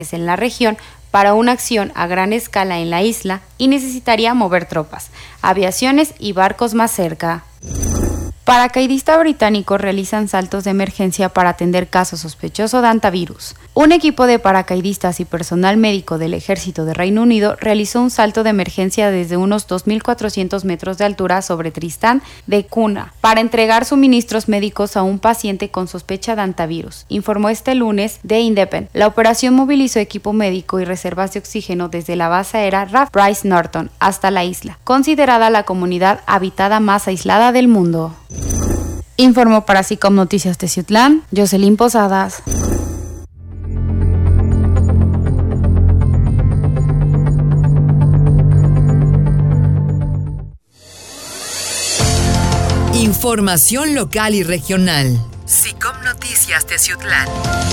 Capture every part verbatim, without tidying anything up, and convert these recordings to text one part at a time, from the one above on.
en la región para una acción a gran escala en la isla y necesitaría mover tropas, aviaciones y barcos más cerca. Paracaidistas británicos realizan saltos de emergencia para atender caso sospechoso de hantavirus. Un equipo de paracaidistas y personal médico del Ejército de Reino Unido realizó un salto de emergencia desde unos dos mil cuatrocientos metros de altura sobre Tristán de Cunha para entregar suministros médicos a un paciente con sospecha de hantavirus, informó este lunes The Independent. La operación movilizó equipo médico y reservas de oxígeno desde la base aérea Ralph Bryce Norton hasta la isla, considerada la comunidad habitada más aislada del mundo. Informó para SICOM Noticias Teciutlán, Jocelyn Posadas. Información local y regional. SICOM Noticias Teciutlán.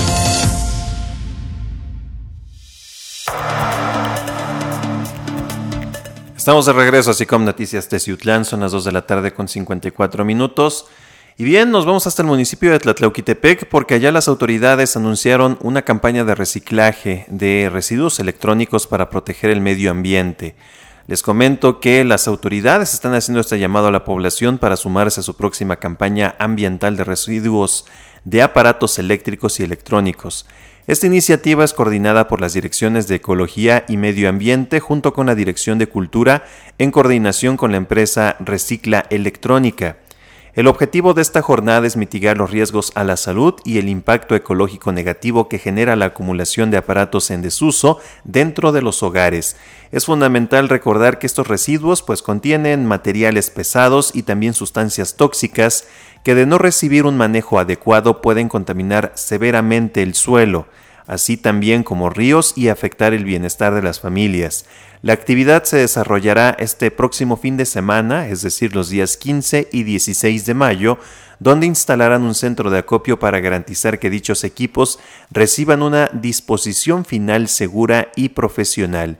Estamos de regreso a SICOM Noticias Teciutlán, son las dos de la tarde con cincuenta y cuatro minutos. Y bien, nos vamos hasta el municipio de Tlatlauquitepec porque allá las autoridades anunciaron una campaña de reciclaje de residuos electrónicos para proteger el medio ambiente. Les comento que las autoridades están haciendo este llamado a la población para sumarse a su próxima campaña ambiental de residuos de aparatos eléctricos y electrónicos. Esta iniciativa es coordinada por las Direcciones de Ecología y Medio Ambiente junto con la Dirección de Cultura en coordinación con la empresa Recicla Electrónica. El objetivo de esta jornada es mitigar los riesgos a la salud y el impacto ecológico negativo que genera la acumulación de aparatos en desuso dentro de los hogares. Es fundamental recordar que estos residuos pues contienen materiales pesados y también sustancias tóxicas que de no recibir un manejo adecuado pueden contaminar severamente el suelo, así también como ríos y afectar el bienestar de las familias. La actividad se desarrollará este próximo fin de semana, es decir, los días quince y dieciséis de mayo, donde instalarán un centro de acopio para garantizar que dichos equipos reciban una disposición final segura y profesional.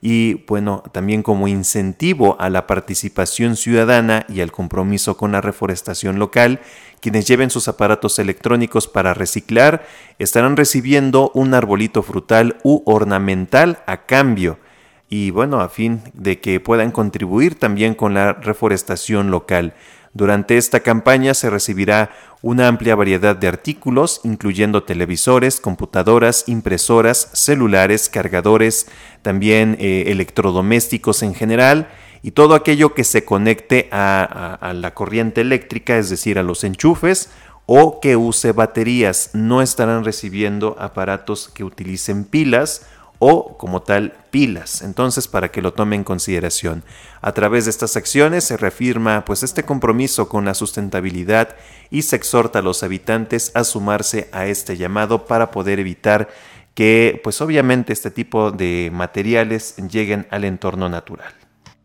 Y bueno, también como incentivo a la participación ciudadana y al compromiso con la reforestación local, quienes lleven sus aparatos electrónicos para reciclar estarán recibiendo un arbolito frutal u ornamental a cambio. Y bueno, a fin de que puedan contribuir también con la reforestación local. Durante esta campaña se recibirá una amplia variedad de artículos, incluyendo televisores, computadoras, impresoras, celulares, cargadores, también eh, electrodomésticos en general, y todo aquello que se conecte a, a, a la corriente eléctrica, es decir, a los enchufes, o que use baterías. No estarán recibiendo aparatos que utilicen pilas o como tal pilas. Entonces, para que lo tome en consideración. A través de estas acciones se reafirma pues este compromiso con la sustentabilidad y se exhorta a los habitantes a sumarse a este llamado para poder evitar que pues obviamente este tipo de materiales lleguen al entorno natural.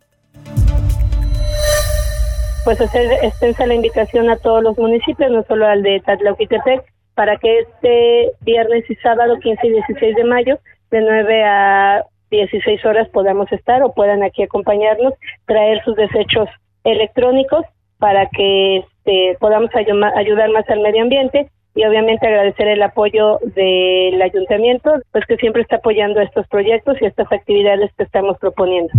Pues hacer extensa la invitación a todos los municipios, no solo al de Tlatlauquitepec, para que este viernes y sábado quince y dieciséis de mayo de nueve a dieciséis horas podamos estar o puedan aquí acompañarnos, traer sus desechos electrónicos para que este, podamos ayuma, ayudar más al medio ambiente y obviamente agradecer el apoyo del ayuntamiento, pues que siempre está apoyando estos proyectos y estas actividades que estamos proponiendo.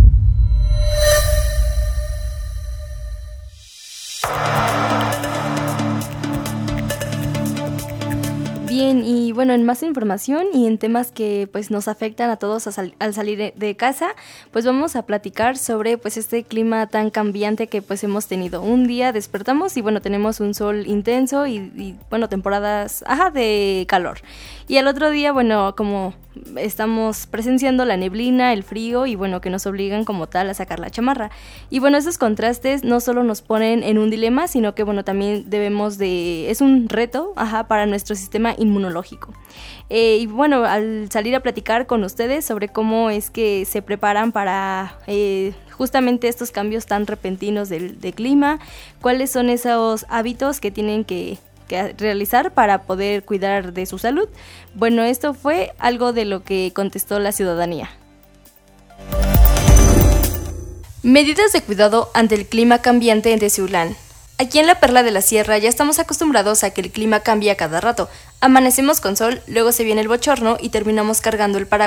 Bien, y bueno, en más información y en temas que pues nos afectan a todos a sal- al salir de, de casa, pues vamos a platicar sobre pues este clima tan cambiante que pues hemos tenido. Un día despertamos y bueno, tenemos un sol intenso y, y bueno, temporadas ajá, de calor. Y al otro día, bueno, como estamos presenciando la neblina, el frío y bueno, que nos obligan como tal a sacar la chamarra. Y bueno, esos contrastes no solo nos ponen en un dilema, sino que bueno, también debemos de, es un reto, ajá, para nuestro sistema inmunológico. Eh, y bueno, al salir a platicar con ustedes sobre cómo es que se preparan para eh, justamente estos cambios tan repentinos del, del clima, cuáles son esos hábitos que tienen que que realizar para poder cuidar de su salud. Bueno, esto fue algo de lo que contestó la ciudadanía. Medidas de cuidado ante el clima cambiante en Teciutlán. Aquí en la Perla de la Sierra ya estamos acostumbrados a que el clima cambie a cada rato, Amanecemos con sol, luego se viene el bochorno y terminamos cargando el paraguas.